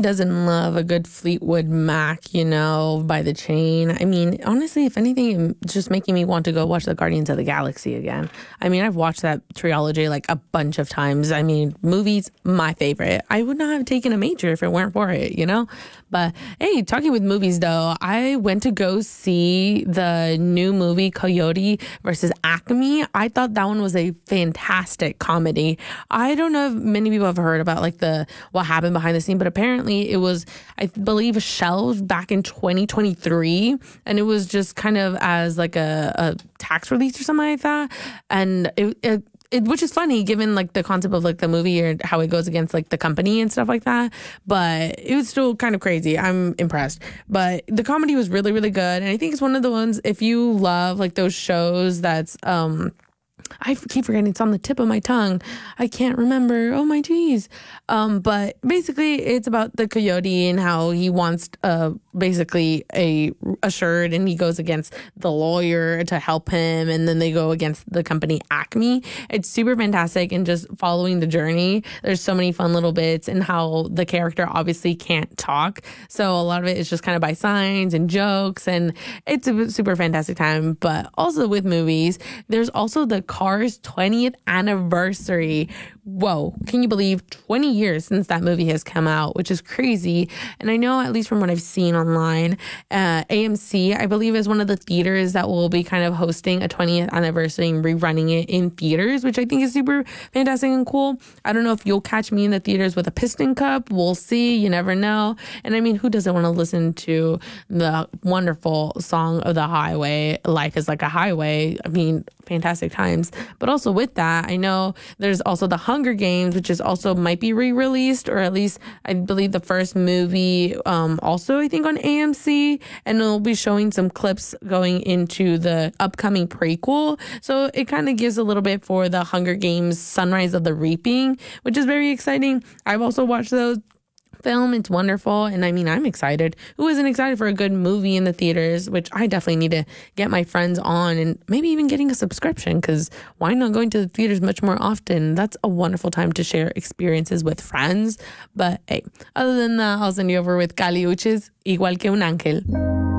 doesn't love a good Fleetwood Mac, by the chain? I mean, honestly, if anything, it's just making me want to go watch the Guardians of the Galaxy again. I mean, I've watched that trilogy like a bunch of times. I mean, movies, my favorite. I would not have taken a major if it weren't for it, But hey, talking with movies though, I went to go see the new movie Coyote versus Acme. I thought that one was a fantastic comedy. I don't know if many people have heard about like what happened behind the scene, but apparently it was, I believe, shelved back in 2023, and it was just kind of as like a tax release or something like that. And which is funny given like the concept of like the movie or how it goes against like the company and stuff like that. But it was still kind of crazy. I'm impressed. But the comedy was really, really good. And I think it's one of the ones, if you love like those shows that's, I keep forgetting, it's on the tip of my tongue. I can't remember. Oh my geez. But basically it's about the coyote and how he wants basically a shirt, and he goes against the lawyer to help him, and then they go against the company Acme. It's super fantastic, and just following the journey. There's so many fun little bits, and how the character obviously can't talk. So a lot of it is just kind of by signs and jokes, and it's a super fantastic time. But also with movies, there's also the Cars 20th anniversary. Whoa, can you believe 20 years since that movie has come out, which is crazy. And I know, at least from what I've seen online, AMC, I believe, is one of the theaters that will be kind of hosting a 20th anniversary and rerunning it in theaters, which I think is super fantastic and cool. I don't know if you'll catch me in the theaters with a Piston Cup. We'll see. You never know. And I mean, who doesn't want to listen to the wonderful song of the highway, Life is Like a Highway? I mean, fantastic times. But also with that, I know there's also the Hunger Games, which is also might be re-released, or at least I believe the first movie also, I think, on AMC, and it'll be showing some clips going into the upcoming prequel. So it kind of gives a little bit for the Hunger Games Sunrise of the Reaping, which is very exciting. I've also watched those film. It's wonderful. And I mean, I'm excited. Who isn't excited for a good movie in the theaters, which I definitely need to get my friends on, and maybe even getting a subscription, because why not going to the theaters much more often? That's a wonderful time to share experiences with friends. But hey, other than that, I'll send you over with Caliuches, Igual que un ángel.